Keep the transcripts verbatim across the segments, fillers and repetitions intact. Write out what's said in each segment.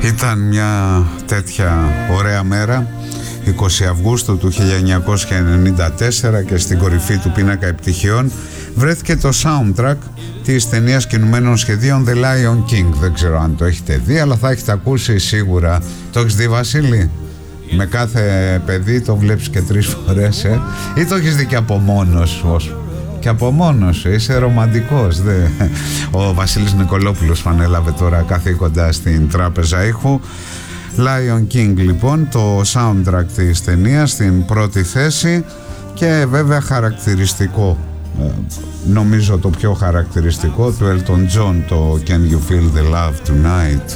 Ήταν μια τέτοια ωραία μέρα, είκοσι Αυγούστου του χίλια εννιακόσια ενενήντα τέσσερα, και στην κορυφή του πίνακα επιτυχιών βρέθηκε το soundtrack της ταινίας κινουμένων σχεδίων The Lion King. Δεν ξέρω αν το έχετε δει, αλλά θα έχετε ακούσει σίγουρα. Το έχεις δει, Βασίλη? Με κάθε παιδί το βλέπεις και τρεις φορές, ε? Ή το έχεις δει και από μόνος σου? Και από μόνος σου, είσαι ρομαντικός, δε. Ο Βασίλης Νικολόπουλος ανέλαβε τώρα καθήκοντα στην Τράπεζα Ήχου. Lion King, λοιπόν, το soundtrack της ταινίας στην πρώτη θέση. Και βέβαια χαρακτηριστικό, νομίζω το πιο χαρακτηριστικό, του Elton John, το Can You Feel the Love Tonight.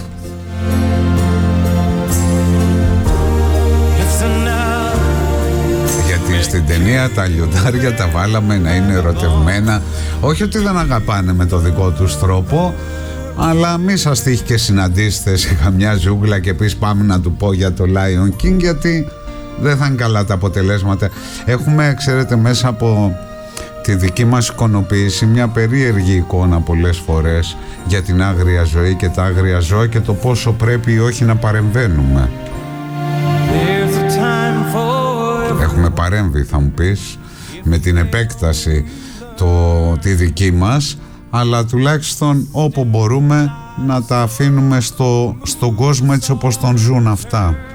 Γιατί στην ταινία τα λιοντάρια τα βάλαμε να είναι ερωτευμένα. Όχι ότι δεν αγαπάνε με το δικό τους τρόπο, αλλά μη σας τύχει και συναντήσετε σε καμιά ζούγκλα και πεις πάμε να του πω για το Lion King, γιατί δεν θα είναι καλά τα αποτελέσματα. Έχουμε, ξέρετε, μέσα από τη δική μας εικονοποίηση μια περίεργη εικόνα πολλές φορές για την άγρια ζωή και τα άγρια ζώα και το πόσο πρέπει ή όχι να παρεμβαίνουμε. Έχουμε παρέμβει, θα μου πεις, με την επέκταση το, τη δική μας, αλλά τουλάχιστον όπου μπορούμε να τα αφήνουμε στο, στον κόσμο έτσι όπως τον ζουν αυτά.